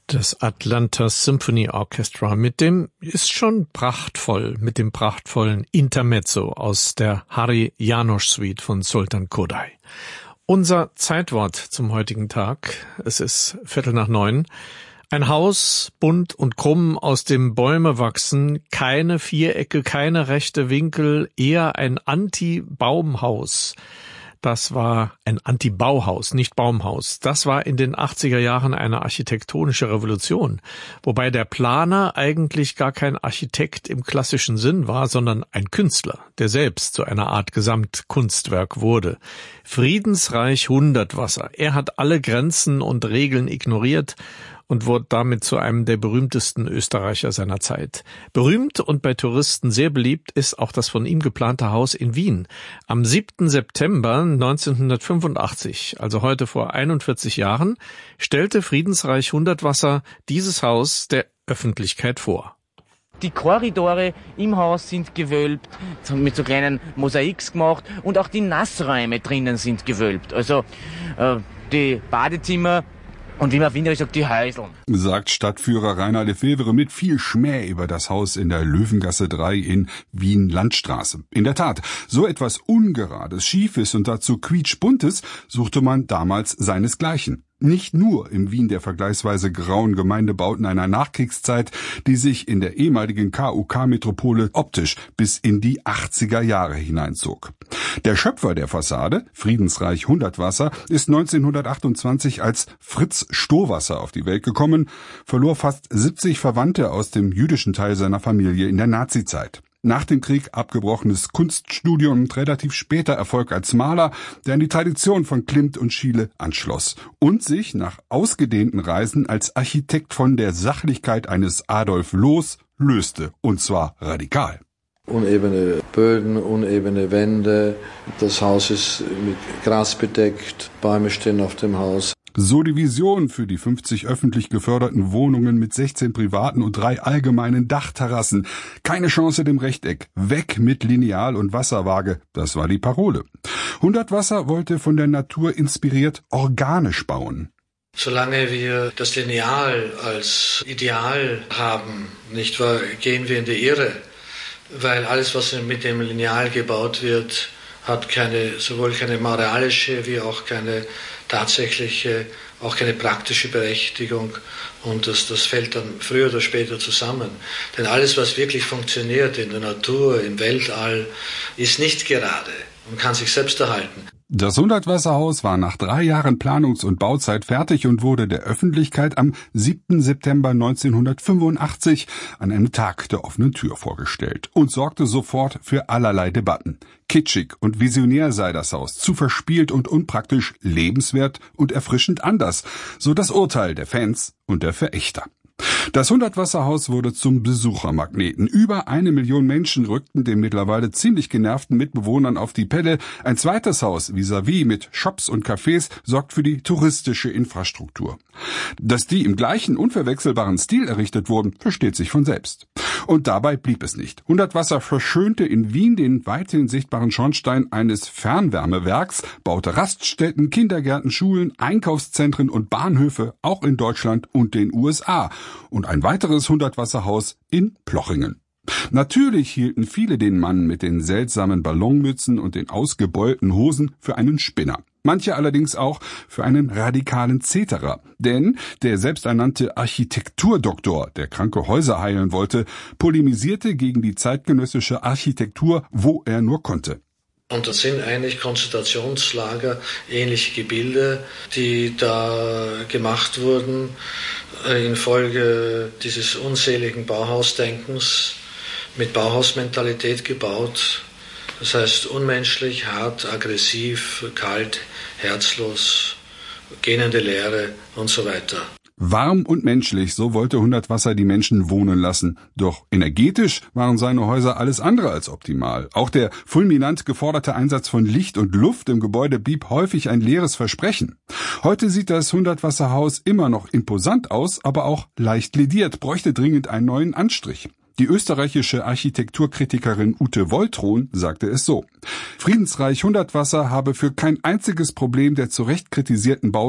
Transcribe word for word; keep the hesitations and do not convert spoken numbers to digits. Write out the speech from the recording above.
Das Atlanta Symphony Orchestra mit dem ist schon prachtvoll, mit dem prachtvollen Intermezzo aus der Hari János Suite von Zoltán Kodály. Unser Zeitwort zum heutigen Tag, es ist Viertel nach neun. Ein Haus, bunt und krumm, aus dem Bäume wachsen, keine Vierecke, keine rechte Winkel, eher ein Anti-Baumhaus. Das war ein Anti-Bauhaus, nicht Baumhaus. Das war in den achtziger Jahren eine architektonische Revolution, wobei der Planer eigentlich gar kein Architekt im klassischen Sinn war, sondern ein Künstler, der selbst zu einer Art Gesamtkunstwerk wurde. Friedensreich Hundertwasser. Er hat alle Grenzen und Regeln ignoriert und wurde damit zu einem der berühmtesten Österreicher seiner Zeit. Berühmt und bei Touristen sehr beliebt ist auch das von ihm geplante Haus in Wien. Am siebten September neunzehnhundertfünfundachtzig, also heute vor einundvierzig Jahren, stellte Friedensreich Hundertwasser dieses Haus der Öffentlichkeit vor. Die Korridore im Haus sind gewölbt, mit so kleinen Mosaiks gemacht, und auch die Nassräume drinnen sind gewölbt. Also äh, die Badezimmer und wie man winderisch sagt, die Häuseln. Sagt Stadtführer Rainer Lefevre mit viel Schmäh über das Haus in der Löwengasse drei in Wien-Landstraße. In der Tat, so etwas Ungerades, Schiefes und dazu quietschbuntes suchte man damals seinesgleichen. Nicht nur im Wien der vergleichsweise grauen Gemeindebauten einer Nachkriegszeit, die sich in der ehemaligen K U K-Metropole optisch bis in die achtziger Jahre hineinzog. Der Schöpfer der Fassade, Friedensreich Hundertwasser, ist neunzehnhundertachtundzwanzig als Fritz Stowasser auf die Welt gekommen, verlor fast siebzig Verwandte aus dem jüdischen Teil seiner Familie in der Nazizeit. Nach dem Krieg abgebrochenes Kunststudium und relativ später Erfolg als Maler, der an die Tradition von Klimt und Schiele anschloss und sich nach ausgedehnten Reisen als Architekt von der Sachlichkeit eines Adolf Loos löste, und zwar radikal. Unebene Böden, unebene Wände, das Haus ist mit Gras bedeckt, Bäume stehen auf dem Haus. So die Vision für die fünfzig öffentlich geförderten Wohnungen mit sechzehn privaten und drei allgemeinen Dachterrassen. Keine Chance dem Rechteck. Weg mit Lineal und Wasserwaage. Das war die Parole. Hundertwasser wollte von der Natur inspiriert organisch bauen. Solange wir das Lineal als Ideal haben, nicht wahr, gehen wir in die Irre. Weil alles, was mit dem Lineal gebaut wird, hat keine, sowohl keine moralische wie auch keine tatsächliche, auch keine praktische Berechtigung, und das, das fällt dann früher oder später zusammen. Denn alles, was wirklich funktioniert in der Natur, im Weltall, ist nicht gerade und kann sich selbst erhalten. Das Hundertwasserhaus war nach drei Jahren Planungs- und Bauzeit fertig und wurde der Öffentlichkeit am siebten September neunzehnhundertfünfundachtzig an einem Tag der offenen Tür vorgestellt und sorgte sofort für allerlei Debatten. Kitschig und visionär sei das Haus, zu verspielt und unpraktisch, lebenswert und erfrischend anders, so das Urteil der Fans und der Verächter. Das Hundertwasserhaus wurde zum Besuchermagneten. Über eine Million Menschen rückten den mittlerweile ziemlich genervten Mitbewohnern auf die Pelle. Ein zweites Haus vis-à-vis mit Shops und Cafés sorgt für die touristische Infrastruktur. Dass die im gleichen unverwechselbaren Stil errichtet wurden, versteht sich von selbst. Und dabei blieb es nicht. Hundertwasser verschönte in Wien den weithin sichtbaren Schornstein eines Fernwärmewerks, baute Raststätten, Kindergärten, Schulen, Einkaufszentren und Bahnhöfe, auch in Deutschland und den U S A. Und ein weiteres Hundertwasserhaus in Plochingen. Natürlich hielten viele den Mann mit den seltsamen Ballonmützen und den ausgebeulten Hosen für einen Spinner. Manche allerdings auch für einen radikalen Zeterer. Denn der selbsternannte Architekturdoktor, der kranke Häuser heilen wollte, polemisierte gegen die zeitgenössische Architektur, wo er nur konnte. Und das sind eigentlich Konzentrationslager, ähnliche Gebilde, die da gemacht wurden infolge dieses unseligen Bauhausdenkens, mit Bauhausmentalität gebaut. Das heißt unmenschlich, hart, aggressiv, kalt, herzlos, gähnende Leere und so weiter. Warm und menschlich, so wollte Hundertwasser die Menschen wohnen lassen. Doch energetisch waren seine Häuser alles andere als optimal. Auch der fulminant geforderte Einsatz von Licht und Luft im Gebäude blieb häufig ein leeres Versprechen. Heute sieht das Hundertwasserhaus immer noch imposant aus, aber auch leicht lediert, bräuchte dringend einen neuen Anstrich. Die österreichische Architekturkritikerin Ute Woltron sagte es so: Friedensreich Hundertwasser habe für kein einziges Problem der zu Recht kritisierten Bau